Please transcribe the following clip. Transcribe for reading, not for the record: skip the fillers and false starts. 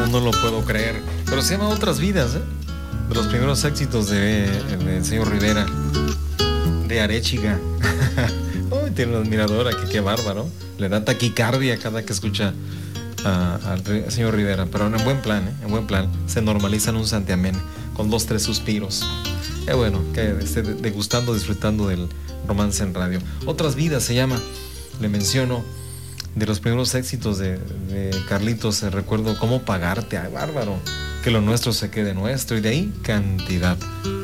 no lo puedo creer. Pero se llama Otras Vidas, ¿eh? De los primeros éxitos del señor Rivera, de Arechiga. Uy, tiene una admiradora, que qué bárbaro. Le da taquicardia cada que escucha al señor Rivera. Pero en buen plan, ¿eh? En buen plan. Se normaliza en un santiamén, con 2, 3 suspiros. Qué bueno, que esté degustando, disfrutando del romance en radio. Otras Vidas se llama, le menciono, de los primeros éxitos de Carlitos. Recuerdo Cómo Pagarte, ay, bárbaro, Que lo nuestro se quede nuestro, y de ahí cantidad